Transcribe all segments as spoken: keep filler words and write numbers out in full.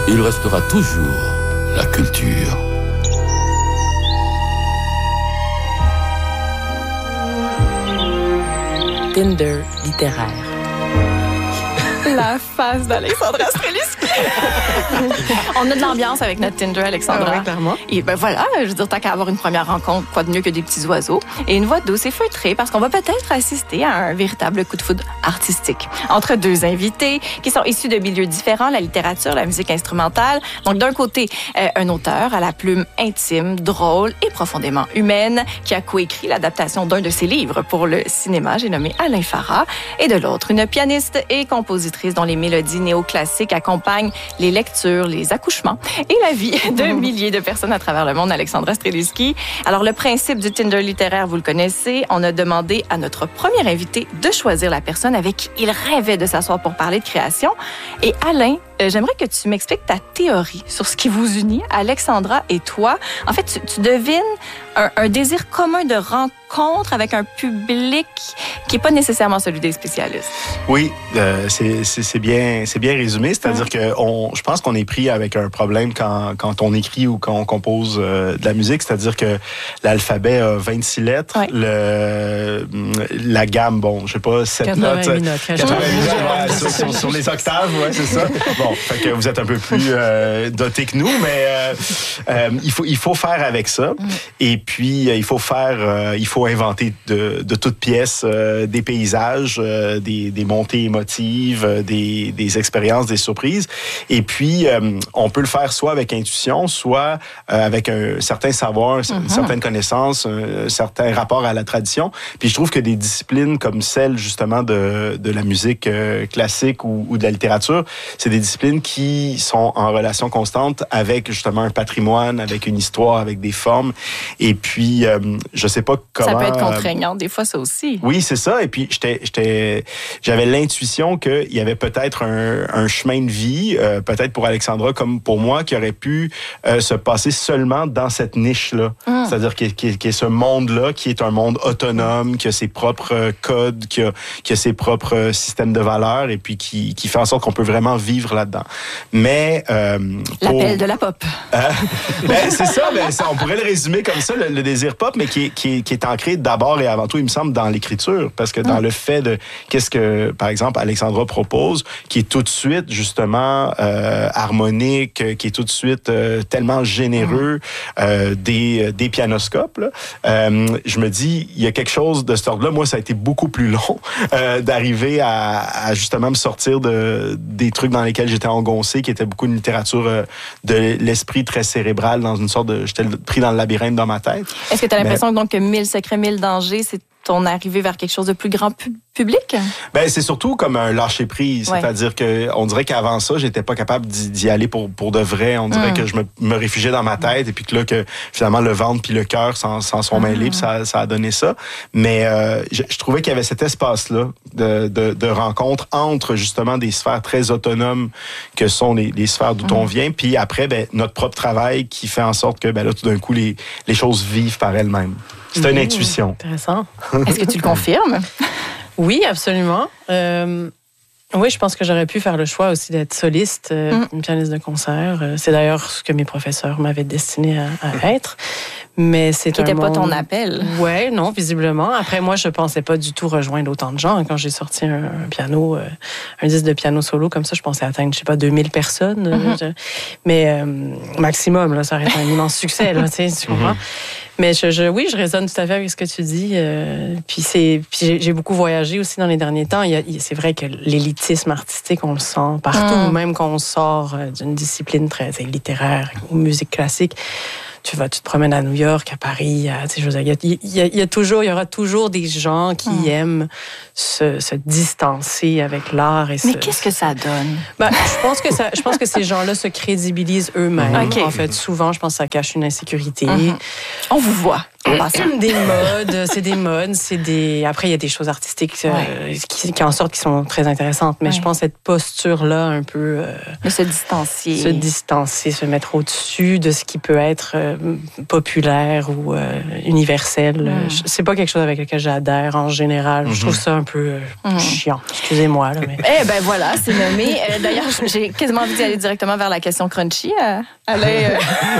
il restera toujours la culture. Tinder littéraire. La face d'Alexandra Streliski. On a de l'ambiance avec notre Tinder, Alexandra. Ah oui, clairement. Et ben voilà, je veux dire, tant qu'à avoir une première rencontre, quoi de mieux que des petits oiseaux. Et une voix douce et feutrée, parce qu'on va peut-être assister à un véritable coup de foudre artistique. Entre deux invités qui sont issus de milieux différents, la littérature, la musique instrumentale. Donc d'un côté, euh, un auteur à la plume intime, drôle et profondément humaine, qui a coécrit l'adaptation d'un de ses livres pour le cinéma, j'ai nommé Alain Farah. Et de l'autre, une pianiste et compositrice dont les mélodies néoclassiques accompagnent les lectures, les accouchements et la vie de milliers de personnes à travers le monde, Alexandra Streliski. Alors, le principe du Tinder littéraire, vous le connaissez. On a demandé à notre premier invité de choisir la personne avec qui il rêvait de s'asseoir pour parler de création. Et Alain, euh, j'aimerais que tu m'expliques ta théorie sur ce qui vous unit, Alexandra et toi. En fait, tu, tu devines un, un désir commun de rencontre avec un public qui n'est pas nécessairement celui des spécialistes. Oui, euh, c'est, c'est, c'est, bien, c'est bien résumé. C'est-à-dire que on, je pense qu'on est pris avec un problème quand, quand on écrit ou quand on compose euh, de la musique. C'est-à-dire que l'alphabet a vingt-six lettres. Ouais. Le, la gamme, bon, je sais pas, sept notes. notes. quatre-vingt-huit notes, ouais, sur, sur, sur les octaves, ouais, c'est ça. Bon, fait que vous êtes un peu plus euh, dotés que nous, mais euh, euh, il, faut, il faut faire avec ça. Mm. Et puis, euh, il faut faire, euh, il faut inventer de, de toutes pièces euh, des paysages, euh, des, des montées émotives, euh, des, des expériences, des surprises. Et puis, euh, on peut le faire soit avec intuition, soit euh, avec un certain savoir, mm-hmm. une certaine connaissance, un certain rapport à la tradition. Puis, je trouve que des disciplines comme celle, justement, de, de la musique euh, classique ou, ou de la littérature, c'est des disciplines qui sont en relation constante avec, justement, un patrimoine, avec une histoire, avec des formes. Et puis, euh, je sais pas comment... Ça peut être contraignant, des fois, ça aussi. Oui, c'est ça. Et puis, j'étais, j'étais, j'avais l'intuition qu'il y avait peut-être un, un chemin de vie, euh, peut-être pour Alexandra comme pour moi, qui aurait pu euh, se passer seulement dans cette niche-là. Mm. C'est-à-dire qu'il y, qu'il y a ce monde-là qui est un monde autonome, qui a ses propres codes, qui a, qui a ses propres systèmes de valeurs et puis qui, qui fait en sorte qu'on peut vraiment vivre là-dedans. Mais... Euh, pour... L'appel de la pop. Euh, ben, c'est ça, ben, ça, on pourrait le résumer comme ça, le, le désir pop, mais qui est, qui, est, qui est ancré d'abord et avant tout, il me semble, dans l'écriture. Parce que dans mm. le fait de qu'est-ce que, par exemple, Alexandra propose, qui est tout de suite, justement, euh, harmonique, qui est tout de suite euh, tellement généreux, mm. euh, des, des pianoscopes, là, euh, je me dis, il y a quelque chose de cet ordre-là. Moi, ça a été beaucoup plus long euh, d'arriver à, à, justement, me sortir de, des trucs dans lesquels j'étais engoncé, qui était beaucoup une littérature euh, de l'esprit très cérébral, dans une sorte de... J'étais pris dans le labyrinthe dans ma tête. Est-ce que tu as l'impression Mais... donc que Mille secrets, mille dangers, c'est ton arrivée vers quelque chose de plus grand pu- public? Ben c'est surtout comme un lâcher-prise. Ouais. C'est-à-dire que on dirait qu'avant ça, j'étais pas capable d'y, d'y aller pour, pour de vrai. On dirait mm. que je me, me réfugiais dans ma tête et puis que là, que finalement, le ventre puis le cœur s'en, s'en sont mêlés mm. puis ça, ça a donné ça. Mais euh, je, je trouvais qu'il y avait cet espace-là de, de, de rencontre entre justement des sphères très autonomes que sont les, les sphères d'où mm. on vient. Puis après, ben, notre propre travail qui fait en sorte que ben, là, tout d'un coup, les, les choses vivent par elles-mêmes. C'est une mmh, intuition. Intéressant. Est-ce que tu le confirmes? Oui, absolument. Euh, oui, je pense que j'aurais pu faire le choix aussi d'être soliste, euh, mmh. une pianiste de concert. C'est d'ailleurs ce que mes professeurs m'avaient destiné à, à être. Mais c'est Qui n'était pas ton appel. Oui, non, visiblement. Après, moi, je ne pensais pas du tout rejoindre autant de gens. Quand j'ai sorti un, un piano, euh, un disque de piano solo comme ça, je pensais atteindre, je ne sais pas, deux mille personnes. Mm-hmm. Je, mais euh, maximum, là, ça aurait été un immense succès, là, tu sais, tu comprends? Mm-hmm. Mais je, je, oui, je résonne tout à fait avec ce que tu dis. Euh, puis c'est, puis j'ai, j'ai beaucoup voyagé aussi dans les derniers temps. Il y a, c'est vrai que l'élitisme artistique, on le sent partout, mm. même quand on sort d'une discipline très littéraire ou musique classique. Tu vas, tu te promènes à New York, à Paris, à, tu sais, je veux dire, il y, a, il y a toujours, il y aura toujours des gens qui mm. aiment se, se distancer avec l'art. Et Mais se, qu'est-ce que ça donne? Ben, je pense que ça, je pense que ces gens-là se crédibilisent eux-mêmes. Okay. En fait, souvent, je pense que ça cache une insécurité. Mm-hmm. On vous voit. en passant. Des modes, c'est des modes, c'est des... Après, il y a des choses artistiques euh, ouais. qui, qui en sortent qui sont très intéressantes, mais ouais. je pense cette posture-là, un peu... Euh, de se distancier. Se distancier, se mettre au-dessus de ce qui peut être euh, populaire ou euh, universel. Mm. C'est pas quelque chose avec lequel j'adhère en général. Mm-hmm. Je trouve ça un peu euh, mm. chiant. Excusez-moi. Là, mais... Eh ben voilà, c'est nommé. Euh, d'ailleurs, j'ai quasiment envie d'y aller directement vers la question crunchy. Euh, Alain, euh,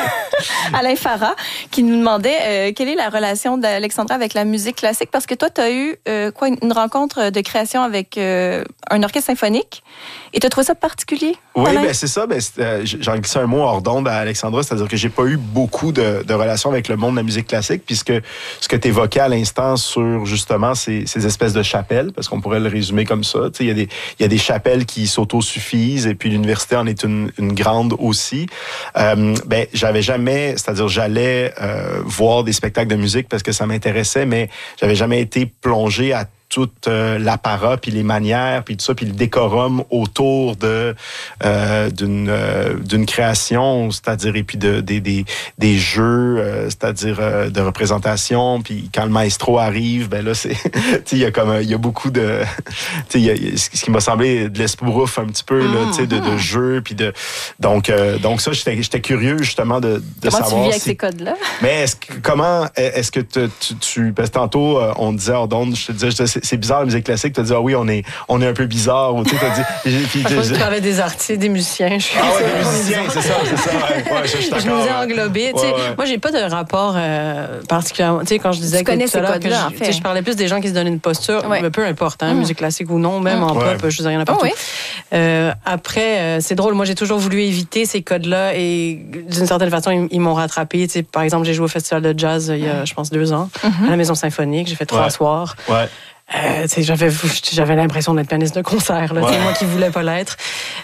Alain Farah, qui nous demandait euh, quelle est la relation d'Alexandra avec la musique classique, parce que toi, tu as eu euh, quoi, une rencontre de création avec euh, un orchestre symphonique, et tu as trouvé ça particulier? Oui, ben c'est ça. Ben, euh, j'en glissais un mot hors d'onde à Alexandra, c'est-à-dire que j'ai pas eu beaucoup de, de relations avec le monde de la musique classique, puisque ce que tu évoquais à l'instant sur justement ces, ces espèces de chapelles, parce qu'on pourrait le résumer comme ça, il y a des il y a des chapelles qui s'autosuffisent, et puis l'université en est une, une grande aussi. Euh, ben j'avais jamais, c'est-à-dire j'allais euh, voir des spectacles de musique parce que ça m'intéressait, mais j'avais jamais été plongé à tout euh, l'apparat, puis les manières, puis tout ça, puis le décorum autour de euh, d'une euh, d'une création, c'est-à-dire et puis de des des des jeux, euh, c'est-à-dire euh, de représentation, puis quand le maestro arrive, ben là c'est, tu sais, il y a comme il y a beaucoup de, tu sais, ce qui m'a semblé de l'esbrouf un petit peu là, tu sais, de, de jeux, puis de donc euh, donc ça j'étais j'étais curieux justement de de comment savoir. Comment tu vis avec si, ces codes-là? Mais est-ce que, comment est-ce que tu tu, tu parce que tantôt on disait hors d'onde, je te disais, je te, c'est bizarre la musique classique, tu as dit ah oui, on est on est un peu bizarre, ou tu sais, t'as dit puis, je pense que tu parlais des artistes, des musiciens. Je ah ouais, des musiciens, c'est ça, c'est ça. Ouais, ouais, je, je, je nous ai englobés. Ouais, ouais. Moi, j'ai pas de rapport euh, particulièrement. Tu sais, quand je disais tu que connais tout à l'heure que là, je, en fait. je parlais plus des gens qui se donnent une posture, ouais. peu importe, hein, mm. musique classique ou non, même mm. en pop, ouais. je veux dire, il y en a partout. Oh, oui. euh, après, euh, c'est drôle. Moi, j'ai toujours voulu éviter ces codes-là, et d'une certaine façon, ils, ils m'ont rattrapé. Tu sais, par exemple, j'ai joué au festival de jazz il y a, je pense, deux ans, mm-hmm. à la Maison Symphonique. J'ai fait trois ouais. soirs. Ouais. Euh, j'avais, j'avais l'impression d'être pianiste de concert, là, ouais. moi qui voulais pas l'être.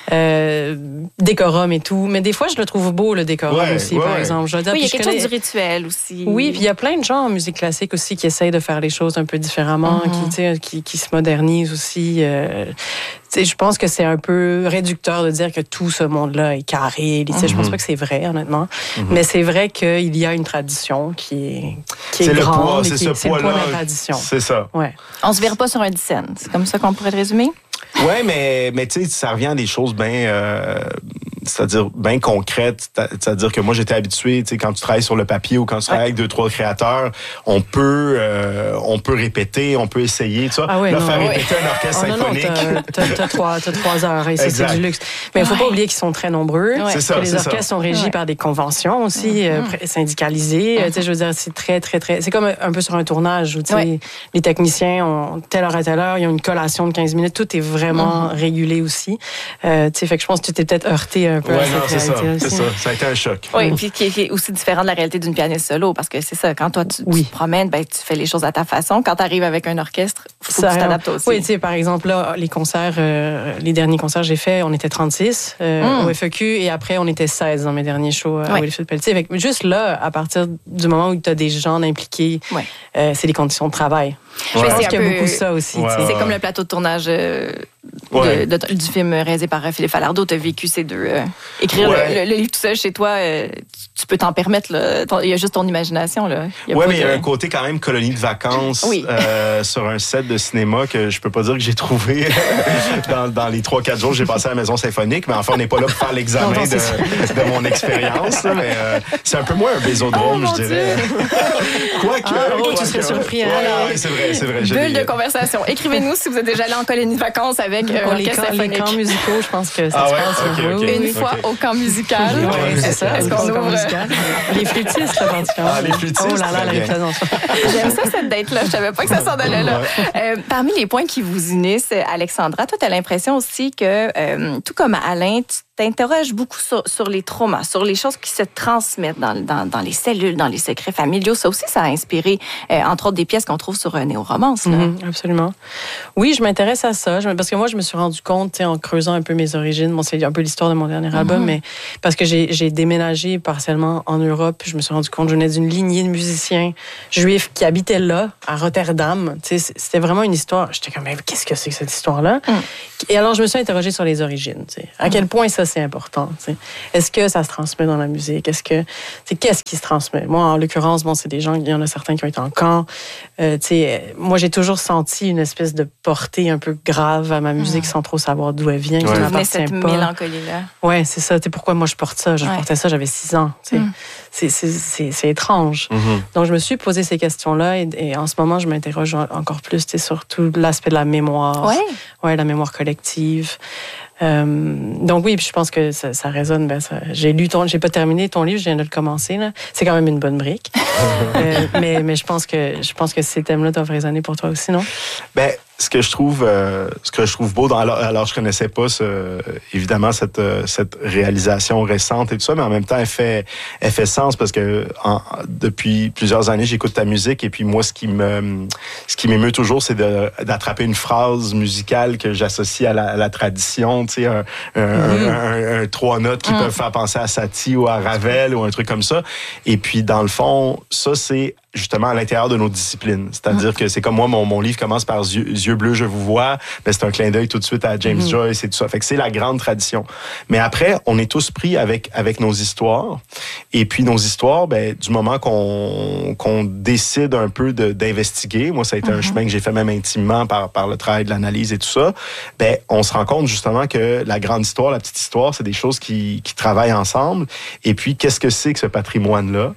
Euh, décorum et tout. Mais des fois, je le trouve beau, le décorum ouais, aussi, ouais, par ouais. exemple. Je veux dire, oui, il y a quelque connais... chose du rituel aussi. Oui, puis il y a plein de gens en musique classique aussi qui essayent de faire les choses un peu différemment, mm-hmm. qui, qui, qui se modernisent aussi. Euh, je pense que c'est un peu réducteur de dire que tout ce monde-là est carré. Mm-hmm. Je pense pas que c'est vrai, honnêtement. Mm-hmm. Mais c'est vrai qu'il y a une tradition qui est, qui est, c'est grande. Le poids, c'est c'est qui, ce poids-là. C'est le poids de la tradition. C'est ça. Ouais. On se verra pas sur un dix-scène. C'est comme ça qu'on pourrait le résumer? Oui, mais, mais tu sais, ça revient à des choses bien, euh, c'est-à-dire bien concrètes. C'est-à-dire que moi, j'étais habitué, tu sais, quand tu travailles sur le papier ou quand tu travailles ouais. avec deux, trois créateurs, on peut, euh, on peut répéter, on peut essayer, tu vois. Ah oui, là, non, faire oui. répéter un orchestre oh, symphonique. Non, non, t'as, t'as, t'as, trois, t'as trois heures et c'est, c'est du luxe. Mais il ne faut ouais. pas oublier qu'ils sont très nombreux. Ouais. C'est ça, que les orchestres ça. sont régis ouais. par des conventions aussi, mm-hmm. euh, syndicalisées. Mm-hmm. Tu sais, je veux dire, c'est très, très, très... C'est comme un peu sur un tournage où, tu sais, ouais. les techniciens ont telle heure à telle heure, ils ont une collation de quinze minutes, tout est vraiment mm-hmm. régulé aussi. Euh, tu sais, fait que je pense que tu t'es peut-être heurté un peu ouais, à cette non, c'est ça, aussi. C'est ça. Ça a été un choc. Oui, puis qui est aussi différent de la réalité d'une pianiste solo, parce que c'est ça, quand toi, tu, oui. tu te promènes, ben, tu fais les choses à ta façon. Quand tu arrives avec un orchestre, il faut ça, que tu t'adaptes aussi. Oui, tu sais, par exemple, là, les concerts, euh, les derniers concerts que j'ai faits, on était trente-six euh, mm. au F E Q, et après, on était seize dans mes derniers shows à ouais. Wilfrid Pelletier. Fait que juste là, à partir du moment où tu as des gens impliqués, ouais. euh, c'est les conditions de travail. Ouais. Je pense qu'il y a peu... beaucoup ça aussi. Ouais, c'est ouais. comme le plateau de tournage euh, ouais. de, de, du film réalisé par Philippe Falardeau. Tu as vécu ces deux. Euh, écrire ouais. le, le livre tout seul chez toi, euh, tu peux t'en permettre. Il y a juste ton imagination. Oui, mais il y a un côté quand même colonie de vacances oui. euh, sur un set de cinéma que je peux pas dire que j'ai trouvé dans, dans les trois quatre jours que j'ai passé à la Maison Symphonique. Mais enfin, on n'est pas là pour faire l'examen non, non, de, de mon expérience. Là, mais euh, c'est un peu moins un bésodrome, oh, je dirais. Quoique. Ah, oh, quoi tu serais surpris. Hein, ouais, ouais, c'est vrai. C'est vrai, bulle de conversation. Écrivez-nous si vous êtes déjà allé en colonie de vacances avec euh, les, camps, les camps musicaux, je pense que ça ah se ouais? passe. Okay, okay, Une okay. fois okay. au camp musical. Oui, ouais, c'est ça. Est-ce qu'on ouvre... Les flûtistes, là, particulièrement. Ah, les flûtistes. Oh là là, la représentation. J'aime ça, cette date-là. Je savais pas que ça s'en allait là. Euh, parmi les points qui vous unissent, Alexandra, toi, tu as l'impression aussi que, euh, tout comme Alain, tu t'interroges beaucoup sur, sur les traumas, sur les choses qui se transmettent dans, dans, dans les cellules, dans les secrets familiaux. Ça aussi, ça a inspiré, euh, entre autres, des pièces qu'on trouve sur euh, Néo-Romance. Là. Mm-hmm, absolument. Oui, je m'intéresse à ça. Je, parce que moi, je me suis rendu compte, en creusant un peu mes origines, bon, c'est un peu l'histoire de mon dernier album, mm-hmm. mais parce que j'ai, j'ai déménagé partiellement en Europe, je me suis rendu compte que je venais d'une lignée de musiciens juifs qui habitaient là, à Rotterdam. T'sais, c'était vraiment une histoire. J'étais comme, mais qu'est-ce que c'est que cette histoire-là? Mm. Et alors, je me suis interrogée sur les origines. T'sais. À quel point ça c'est important. T'sais. Est-ce que ça se transmet dans la musique? Est-ce que, c'est qu'est-ce qui se transmet? Moi, en l'occurrence, bon, c'est des gens, il y en a certains qui ont été en camp. Euh, t'sais, moi, j'ai toujours senti une espèce de portée un peu grave à ma musique mmh. sans trop savoir d'où elle vient. Ouais. Qui m'appartient cette pas. Mélancolie-là. Ouais, c'est ça. T'sais, pourquoi moi je porte ça? Je ouais. portais ça, j'avais six ans. Mmh. C'est, c'est, c'est, c'est étrange. Mmh. Donc, je me suis posé ces questions-là et, et en ce moment, je m'interroge encore plus sur tout l'aspect de la mémoire. Ouais. Ouais, la mémoire collective. Euh, donc oui, puis je pense que ça, ça résonne. Ben ça, j'ai lu ton, j'ai pas terminé ton livre, je viens de le commencer là. C'est quand même une bonne brique. euh, mais mais je pense que je pense que ces thèmes-là doivent résonner pour toi aussi, non? Ben ce que je trouve, euh, ce que je trouve beau, dans, alors, alors je connaissais pas ce, évidemment cette cette réalisation récente et tout ça, mais en même temps elle fait elle fait sens parce que en, depuis plusieurs années j'écoute ta musique et puis moi ce qui me ce qui m'émeut toujours c'est de, d'attraper une phrase musicale que j'associe à la, à la tradition, tu sais un, un, mm-hmm. un, un, un trois notes qui mm. peuvent faire penser à Satie ou à Ravel ou un truc comme ça. Et puis dans le fond ça c'est justement à l'intérieur de nos disciplines. C'est-à-dire mmh. que c'est comme moi, mon, mon livre commence par Yeux, yeux bleus, je vous vois. Ben, c'est un clin d'œil tout de suite à James mmh. Joyce et tout ça. Fait que c'est la grande tradition. Mais après, on est tous pris avec, avec nos histoires. Et puis nos histoires, ben, du moment qu'on, qu'on décide un peu de, d'investiguer, moi, ça a été mmh. un chemin que j'ai fait même intimement par, par le travail de l'analyse et tout ça, ben, on se rend compte justement que la grande histoire, la petite histoire, c'est des choses qui, qui travaillent ensemble. Et puis, qu'est-ce que c'est que ce patrimoine-là?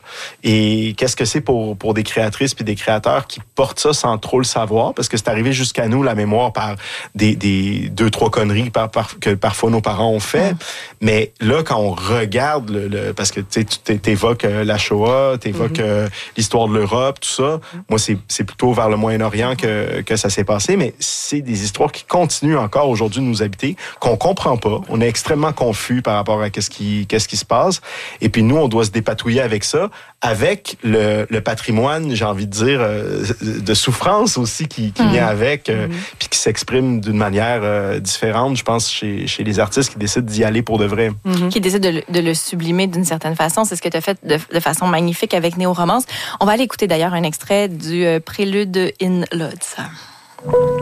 Et qu'est-ce que c'est pour pour des créatrices puis des créateurs qui portent ça sans trop le savoir, parce que c'est arrivé jusqu'à nous, la mémoire, par des, des deux, trois conneries par, par, que parfois nos parents ont fait. Mmh. Mais là, quand on regarde, le, le parce que tu t'évoques la Shoah, t'évoques mmh. euh, l'histoire de l'Europe, tout ça, mmh. moi, c'est, c'est plutôt vers le Moyen-Orient que, que ça s'est passé, mais c'est des histoires qui continuent encore aujourd'hui de nous habiter, qu'on comprend pas. On est extrêmement confus par rapport à qu'est-ce qui, qu'est-ce qui se passe. Et puis nous, on doit se dépatouiller avec ça, avec le, le patrimoine, j'ai envie de dire, euh, de souffrance aussi qui, qui mmh. vient avec, euh, mmh. puis qui s'exprime d'une manière euh, différente, je pense, chez, chez les artistes qui décident d'y aller pour de vrai. Mmh. Qui décident de, de le sublimer d'une certaine façon. C'est ce que tu as fait de, de façon magnifique avec Néo-Romance. On va aller écouter d'ailleurs un extrait du euh, prélude in Lodz.